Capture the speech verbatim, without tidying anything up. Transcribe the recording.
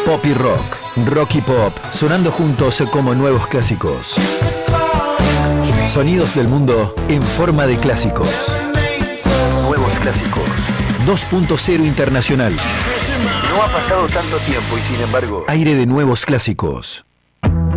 Pop y rock, rock y pop, sonando juntos como nuevos clásicos. Sonidos del mundo en forma de clásicos. Nuevos clásicos. dos punto cero Internacional. No ha pasado tanto tiempo y sin embargo... Aire de nuevos clásicos.